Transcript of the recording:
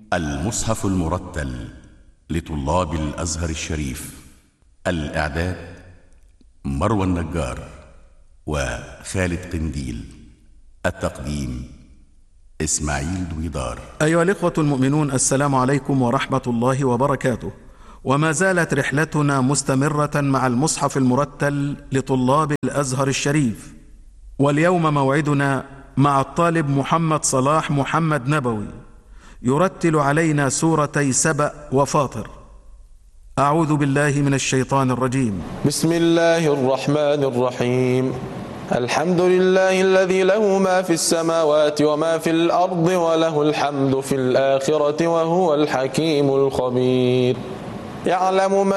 المصحف المرتل لطلاب الأزهر الشريف. الإعداد مروى النجار وخالد قنديل. التقديم إسماعيل دويدار. أيها الإخوة المؤمنون، السلام عليكم ورحمة الله وبركاته. وما زالت رحلتنا مستمرة مع المصحف المرتل لطلاب الأزهر الشريف، واليوم موعدنا مع الطالب محمد صلاح محمد نبوي يرتل علينا سورتي سبأ وفاطر. أعوذ بالله من الشيطان الرجيم. بسم الله الرحمن الرحيم. الحمد لله الذي له ما في السماوات وما في الأرض وله الحمد في الآخرة وهو الحكيم الخبير. يعلم ما